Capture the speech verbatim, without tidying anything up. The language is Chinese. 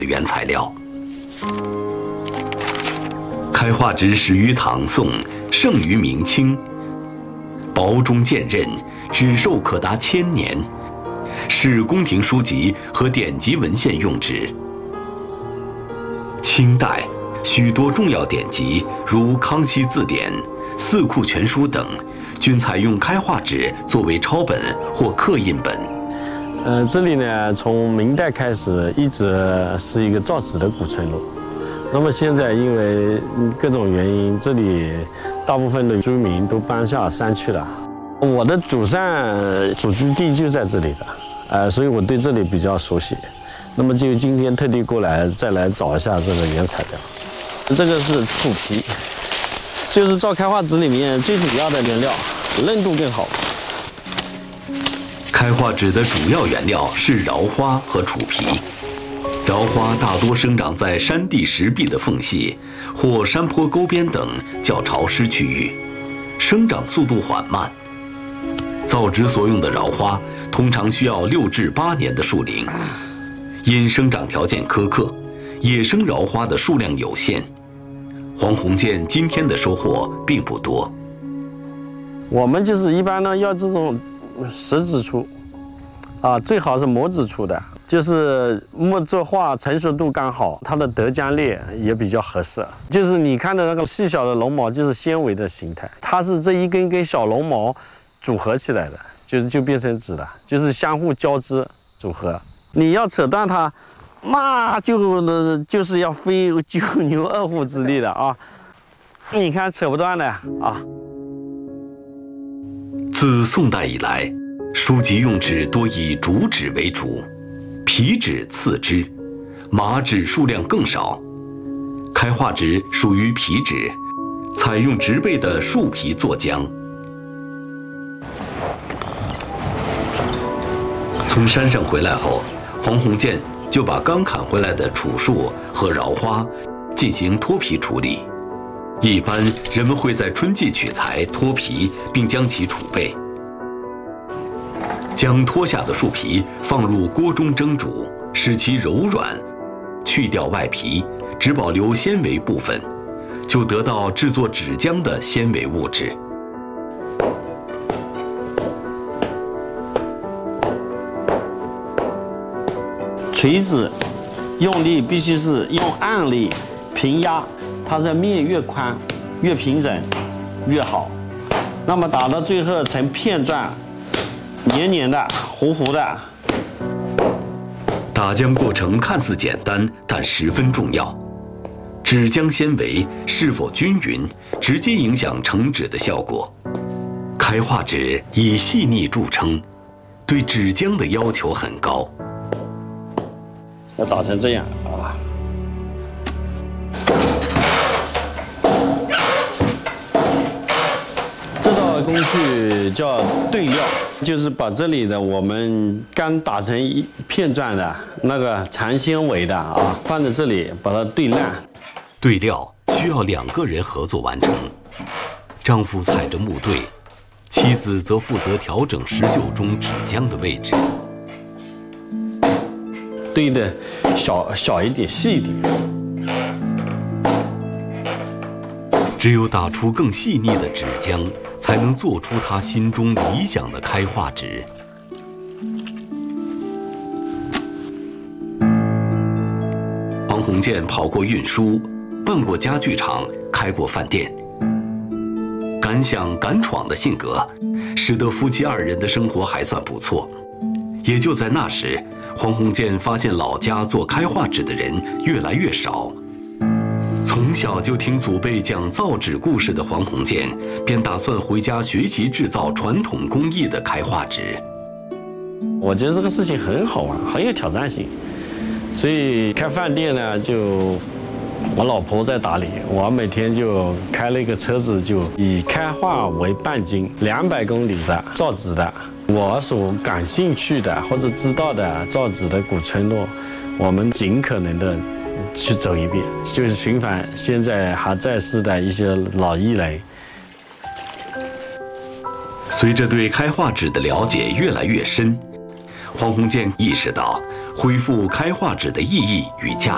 原材料。开化纸始于唐宋，盛于明清，薄中见刃，纸寿可达千年，是宫廷书籍和典籍文献用纸。清代许多重要典籍，如《康熙字典》《四库全书》等，均采用开化纸作为抄本或刻印本。 呃，这里呢，从明代开始一直是一个造纸的古村落。那么现在因为各种原因，这里大部分的居民都搬下山去了。我的祖上祖居地就在这里的，呃，所以我对这里比较熟悉。那么就今天特地过来，再来找一下这个原材料。这个是醋皮，就是造开化纸里面最主要的原料，韧度更好。 开化纸的主要原料是苕花和楚皮。苕花大多生长在山地石壁的缝隙或山坡沟边等较潮湿区域，生长速度缓慢。造纸所用的苕花通常需要六至八年的树龄，因生长条件苛刻，野生苕花的数量有限。黄鸿渐今天的收获并不多。 我们就是一般呢要这种实纸出，啊，最好是磨纸出的，就是木这画成熟度刚好，它的得浆率也比较合适。就是你看的那个细小的绒毛，就是纤维的形态，它是这一根根小绒毛组合起来的，就是就变成纸了，就是相互交织组合。你要扯断它，那就就是要费九牛二虎之力了啊！你看扯不断的啊。 自宋代以来，书籍用纸多以竹纸为主，皮纸次之，麻纸数量更少。开化纸属于皮纸，采用植被的树皮做浆。从山上回来后，黄鸿渐就把刚砍回来的楚树和苕花进行脱皮处理。一般人们会在春季取材脱皮，并将其储备。将脱下的树皮放入锅中蒸煮，使其柔软，去掉外皮，只保留纤维部分，就得到制作纸浆的纤维物质。 锤子用力必须是用按力平压，它的面越宽越平整越好。那么打到最后成片状，黏黏的糊糊的。 打浆过程看似简单，但十分重要。纸浆纤维是否均匀，直接影响成纸的效果。开化纸以细腻著称，对纸浆的要求很高。 要打成这样啊！这道工序叫对料，就是把这里的我们刚打成一片状的那个长纤维的啊，放在这里把它对烂。 对料需要两个人合作完成，丈夫踩着木队，妻子则负责调整石臼中纸浆的位置。 对的小小一点，细一点。 只有打出更细腻的纸浆，才能做出他心中理想的开化纸。黄鸿渐跑过运输，办过家具厂，开过饭店。敢想敢闯的性格，使得夫妻二人的生活还算不错。也就在那时，黄鸿渐发现老家做开化纸的人越来越少。从小就听祖辈讲造纸故事的黄鸿渐，便打算回家学习制造传统工艺的开化纸。 我觉得这个事情很好玩，很有挑战性，所以开饭店呢，就我老婆在打理，我每天就开了一个车子，就以开化为半径，两百公里的造纸的。我所感兴趣的或者知道的造纸的古村落，我们尽可能的去走一遍，就是寻访现在还在世的一些老艺人。 随着对开化纸的了解越来越深，黄鸿渐意识到恢复开化纸的意义与价